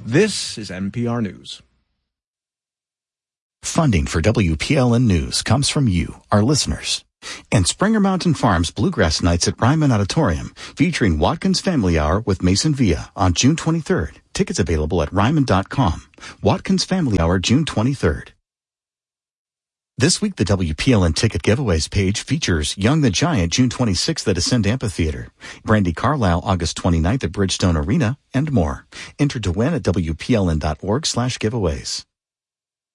This is NPR News. Funding for WPLN News comes from you, our listeners. And Springer Mountain Farms Bluegrass Nights at Ryman Auditorium, featuring Watkins Family Hour with Mason Villa on June 23rd. Tickets available at ryman.com. Watkins Family Hour, June 23rd. This week, the WPLN ticket giveaways page features Young the Giant, June 26th at Ascend Amphitheater, Brandi Carlile, August 29th at Bridgestone Arena, and more. Enter to win at WPLN.org/giveaways.